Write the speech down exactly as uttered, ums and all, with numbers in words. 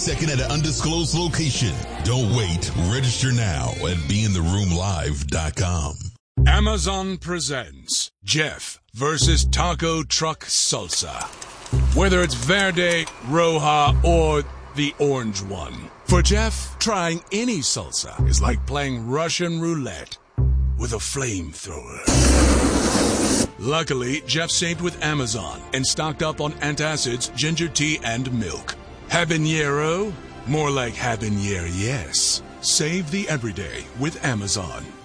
Second at an undisclosed location. Don't wait. Register now at be in the room live dot com. Amazon presents Jeff versus Taco Truck Salsa. Whether it's Verde, Roja, or the orange one. For Jeff, trying any salsa is like playing Russian roulette with a flamethrower. Luckily, Jeff saved with Amazon and stocked up on antacids, ginger tea, and milk. Habanero? More like habanero, yes. Save the everyday with Amazon.